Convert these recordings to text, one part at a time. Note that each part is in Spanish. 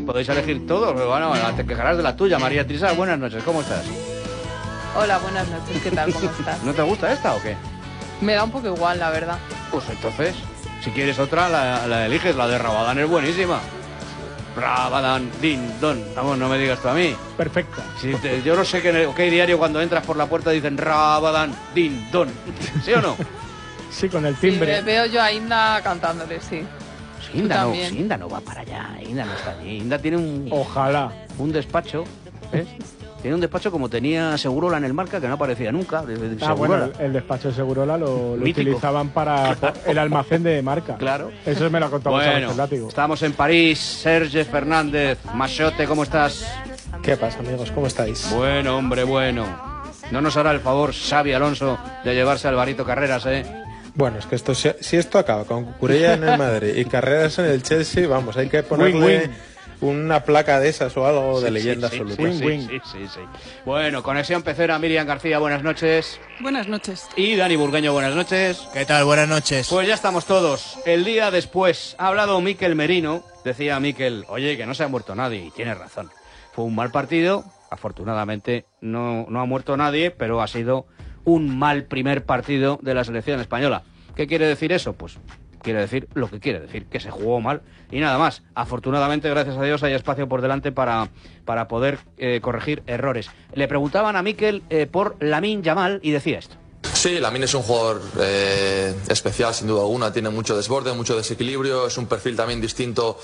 podéis elegir todo, pero bueno, te quejarás de la tuya. María Teresa, buenas noches, ¿cómo estás? Hola, buenas noches, ¿qué tal? ¿Cómo estás? ¿No te gusta esta o qué? Me da un poco igual, la verdad. Pues entonces, si quieres otra, la eliges. La de Rabadán es buenísima. Rabadán, din, don. Vamos, no me digas tú a mí. Perfecta. Si yo no sé qué diario cuando entras por la puerta dicen Rabadán, din, don. ¿Sí o no? Sí, con el Sí, timbre. veo yo a Inda cantándole, sí. Inda no va para allá. Inda no está allí. Inda tiene Ojalá. un despacho, ¿ves? Tiene un despacho como tenía Segurola en el Marca, que no aparecía nunca. Bueno, el despacho de Segurola lo utilizaban para el almacén de Marca. Claro. Eso me lo ha contado muchas Bueno, veces, Látigo. estamos en París. Serge Fernández, Machote, ¿cómo estás? ¿Qué pasa, amigos? ¿Cómo estáis? Bueno, hombre, bueno. No nos hará el favor Xavi Alonso de llevarse a Alvarito Carreras, ¿eh? Bueno, es que si esto acaba con Cucurella en el Madrid y Carreras en el Chelsea, vamos, hay que ponerle una placa de esas o algo de leyenda absoluta. Sí. Bueno, conexión pecera, Miriam García, buenas noches. Buenas noches. Y Dani Burgueño, buenas noches. ¿Qué tal? Buenas noches. Pues ya estamos todos. El día después ha hablado Mikel Merino. Decía Mikel, oye, que no se ha muerto nadie. Y tiene razón. Fue un mal partido. Afortunadamente no ha muerto nadie, pero ha sido un mal primer partido de la selección española. ¿Qué quiere decir eso? Pues quiere decir lo que quiere decir, que se jugó mal y nada más. Afortunadamente, gracias a Dios, hay espacio por delante para poder corregir errores. Le preguntaban a Mikel por Lamine Yamal y decía esto. Sí, Lamine es un jugador especial, sin duda alguna. Tiene mucho desborde, mucho desequilibrio. Es un perfil también distinto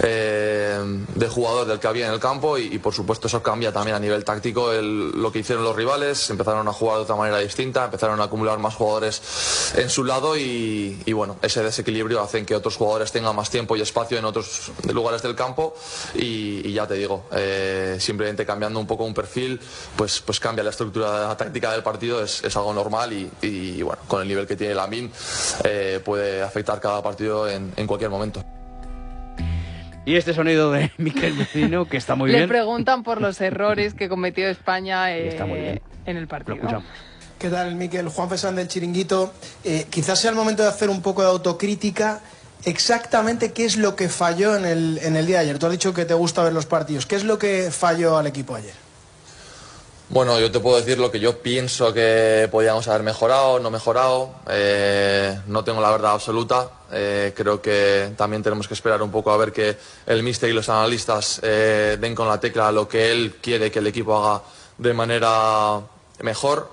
de jugador del que había en el campo y por supuesto eso cambia también a nivel táctico lo que hicieron los rivales. Empezaron a jugar de otra manera distinta, empezaron a acumular más jugadores en su lado y bueno, ese desequilibrio hace que otros jugadores tengan más tiempo y espacio en otros lugares del campo y ya te digo, simplemente cambiando un poco un perfil, pues cambia la estructura táctica del partido, es algo normal. Y bueno, con el nivel que tiene Lamine puede afectar cada partido en cualquier momento. Y este sonido de Mikel Merino, que está muy bien. Le preguntan por los errores que cometió España está muy bien. en el partido. Lo escuchamos. ¿Qué tal, Mikel? Juan Fesán del Chiringuito. Quizás sea el momento de hacer un poco de autocrítica. Exactamente qué es lo que falló en el día de ayer. Tú has dicho que te gusta ver los partidos. ¿Qué es lo que falló al equipo ayer? Bueno, yo te puedo decir lo que yo pienso que podíamos haber mejorado, no mejorado. No tengo la verdad absoluta. Creo que también tenemos que esperar un poco a ver que el míster y los analistas den con la tecla lo que él quiere que el equipo haga de manera mejor.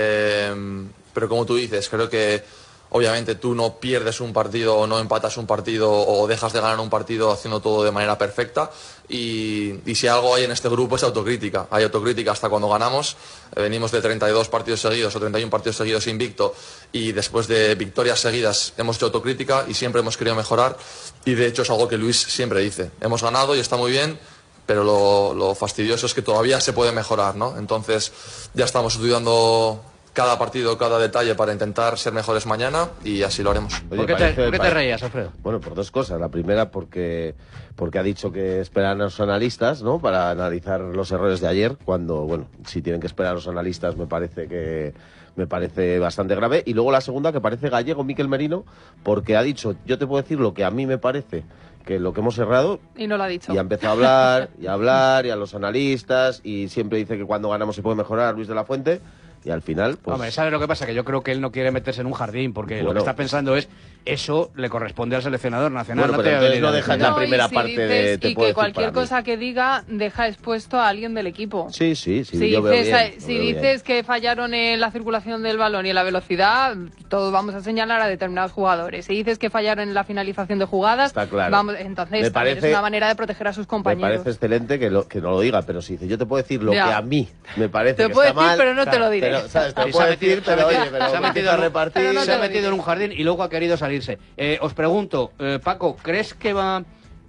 Pero como tú dices, creo que obviamente tú no pierdes un partido o no empatas un partido o dejas de ganar un partido haciendo todo de manera perfecta y si algo hay en este grupo es autocrítica. Hay autocrítica hasta cuando ganamos. Venimos de 32 partidos seguidos o 31 partidos seguidos invicto y después de victorias seguidas hemos hecho autocrítica y siempre hemos querido mejorar y de hecho es algo que Luis siempre dice. Hemos ganado y está muy bien, pero lo fastidioso es que todavía se puede mejorar, ¿no? Entonces ya estamos estudiando cada partido, cada detalle para intentar ser mejores mañana y así lo haremos. Oye, ¿Por qué te reías, Alfredo? Bueno, por dos cosas. La primera porque ha dicho que esperan a los analistas, ¿no? Para analizar los errores de ayer, cuando, bueno, si tienen que esperar a los analistas me parece bastante grave. Y luego la segunda, que parece gallego Mikel Merino, porque ha dicho, yo te puedo decir lo que a mí me parece que lo que hemos errado. Y no lo ha dicho. Y ha empezado a hablar, y a los analistas, y siempre dice que cuando ganamos se puede mejorar, Luis de la Fuente. Y al final, pues... Hombre, ¿sabes lo que pasa? Que yo creo que él no quiere meterse en un jardín, porque lo que está pensando es, eso le corresponde al seleccionador nacional. Bueno, pero entonces no dejas la primera si parte dices, de... Y que cualquier cosa que diga, deja expuesto a alguien del equipo. Sí, Si yo veo bien, dices que fallaron en la circulación del balón y en la velocidad, todos vamos a señalar a determinados jugadores. Si dices que fallaron en la finalización de jugadas, está claro. Entonces también es una manera de proteger a sus compañeros. Me parece excelente que no lo diga, pero si dice, yo te puedo decir lo que a mí me parece te que puedo está decir, mal... pero no te lo diré. Pero, ¿sabes? Te puedo decir, pero oye, pero se ha metido en un jardín y luego ha querido salirse. Os pregunto, Paco, ¿crees que va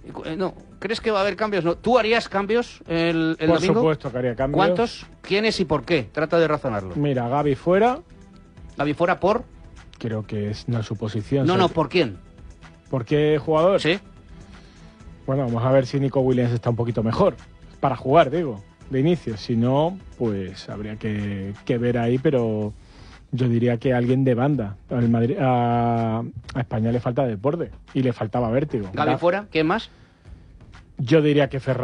a haber cambios? ¿No? ¿Tú harías cambios el domingo? Por supuesto que haría cambios. ¿Cuántos? ¿Quiénes y por qué? Trata de razonarlo. Mira, Gavi fuera. ¿Gavi fuera por? Creo que es una suposición. No, ¿por quién? ¿Por qué jugador? Sí. Bueno, vamos a ver si Nico Williams está un poquito mejor. Para jugar, digo, de inicio. Si no, pues habría que ver ahí, pero yo diría que alguien de banda. A España le falta desborde y le faltaba vértigo. ¿Gavi fuera? ¿Quién más? Yo diría que Ferran.